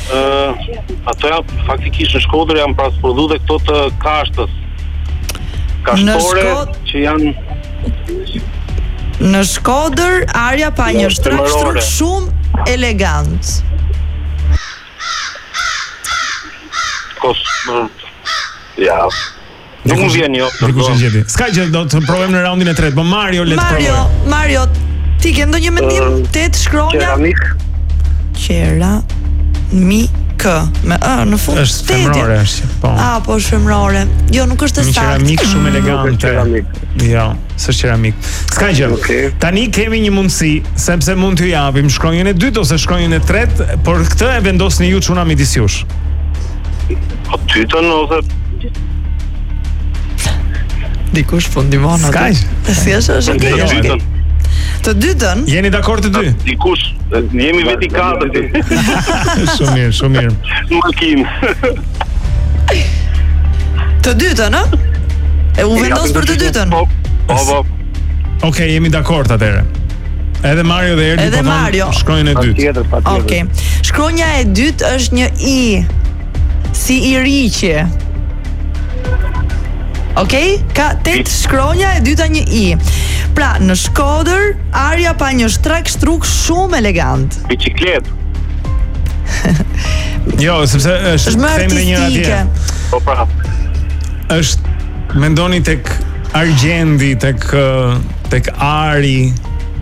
Ato janë faktikisht në Shkodër janë transportuar dhe këto të Kashtës. Kashtore që janë në Shkodër, Arja pa një shtruk shumë elegant. Ja. Nuk më vjen jo. S'ka gjë, do të provojmë në raundin e tretë, po Mario le të provoj. Mario, ti ke ndonjë mendim? 8 shkronja? Keramik. Me në fund është femrore është, po. Po është femrore. Jo, nuk është saktë. Keramik shumë elegante. Jo, s'është keramik. S'ka gjë. Tani kemi një mundësi, sepse mund t'ju japim shkronjën e dytë ose shkronjën e tretë, por këtë e vendosni ju çuna midis jush. Po dytën ose dikush po ndihmon atë. Si është? Të dytën? Jeni dakord të dy? Dikush, jemi veti katër. Shumë mirë, shumë mirë. Në makinë. Të dytën, a? E u vendos për të dytën? Po. Okej, jemi dakord atëherë. Edhe Mario dhe Erdi po thonë shkronjën e dytë. Okej. Shkronja e dytë është një I. Si i riqe. Okej? Ka 8 shkronja, e dyta një I. Pra, në Shkodër, Arja pa një shtruk shumë elegant. Biciklet. Jo, sepse është më artistike. Po pra. Është mendoni tek argjendi, tek ari,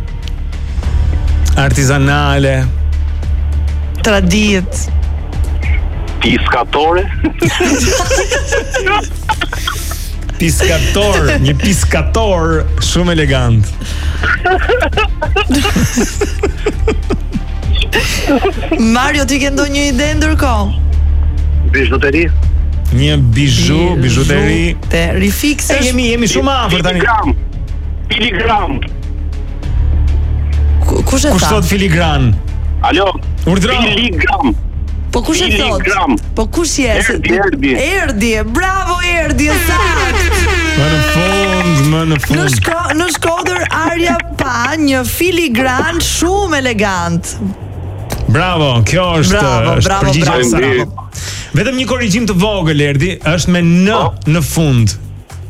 artizanale, tradit. Piskatore. Piskator, një piskator shumë elegant. Mario, ti ke ndonjë ide ndërkohë? Bizhuteri. Një bizhuteri. Te rifiksesh. Jemi shumë afër tani. Filigram. Kush e tha? Kush thot filigran? Alo. Urdhro. Filigram. Po kush e thot? Po kush je? Erdi. Bravo Erdi, sakt. Më në fund. Në Shkodër Arja pa një filigran shumë elegant. Bravo, kjo është përgjigje e saktë. Vetëm një korrigjim të vogël Erdi, është me në fund.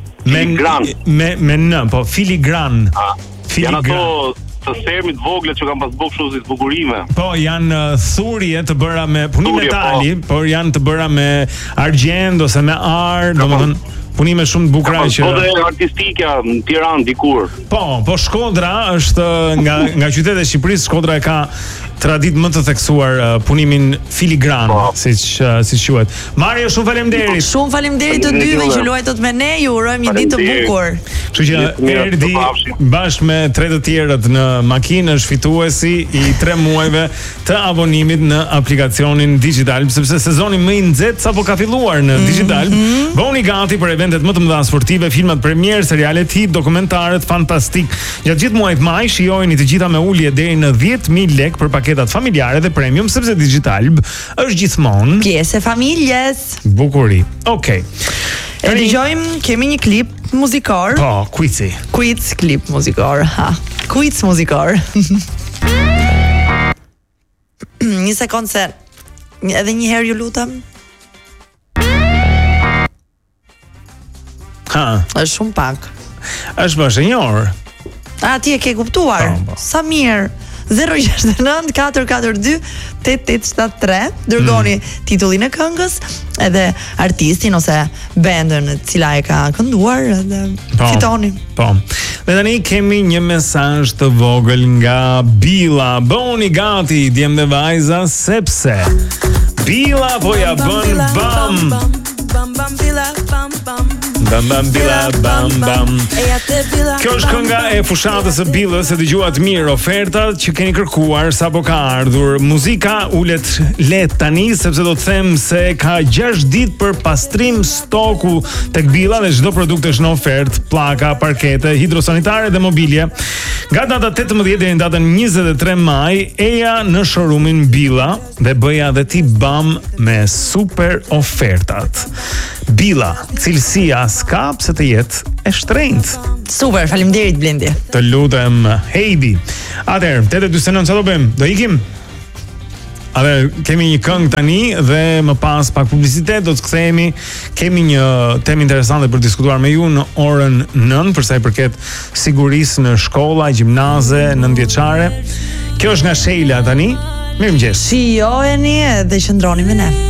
Me n, po filigran. Janë ato të sermit vogle që kanë pas bërë kështu si zbukurime. Po, janë thurje të bëra me punim metali, por janë të bëra me argjend ose me ar, domethënë punime shumë të bukura që Shkodra artistike në Tiranë dikur. Po Shkodra është nga qytetet e Shqipërisë, Shkodra e ka traditë më të theksuar punimin filigran, siç quhet. Mario, shumë faleminderit. Shumë faleminderit të dyve që luajtët me ne, ju urojmë një ditë të bukur. Kështu që Erdi bashkë me 3 të tjerët në makinë është fituesi i 3 muajve të abonimit në aplikacionin Digital, sepse sezoni më i nxehtë sapo ka filluar në Digital. Bëuni gati për eventet më të mëdha sportive, filmat premier, seriale hit, dokumentarët fantastik. Gjatë gjithë muajit maj shijojeni të gjitha me ulje deri në 10.000 lekë për paketat familjare dhe premium, sepse Digital është gjithmonë pjesë e familjes. Bukuri. Okej. E dëgjojmë, kemi një klip muzikor. Po, quizi. Quiz klip muzikor. Quiz muzikor. Një sekond se edhe një herë ju lutem. Është shumë pak. Është më një orë. Ti e ke kuptuar. Sa mirë. 069 442 8873. Dërgoni titullin e këngës edhe artistin ose bandën e cila e ka kënduar dhe fitoni. Po. Dhe tani kemi një mesazh të vogël nga Billa. Bëuni gati djem dhe vajza, sepse Billa po ja bën bam. Bam bam Billa bam bam. Bam bam Billa bam bam. Kjo është kënga e fushatës së Billës, e dëgjuat mirë ofertat që keni kërkuar sapo ka ardhur. Muzika ulet let tani, sepse do të them se ka 6 ditë për pastrim stoku tek Billa dhe çdo produkt është në ofertë, pllaka, parkete, hidrosanitare dhe mobilje. Nga data 18 deri në datën 23 maj, eja në showroomin Billa dhe bëja dhe ti bam me super ofertat. Billa, cilësia s'ka pse të jetë e shtrenjtë. Super, faleminderit Blendi. Të lutem, Heidi. Atëherë, 8:49 çfarë do bëjmë? Do ikim? kemi një këngë tani dhe më pas pak publicitet, do të kthehemi. Kemi një temë interesante për diskutuar me ju në orën 9 për sa i përket sigurisë në shkolla, gjimnaze, 9-vjeçare. Kjo është nga Sheila tani. Mirëmëngjes. Shijojeni dhe qëndroni me ne.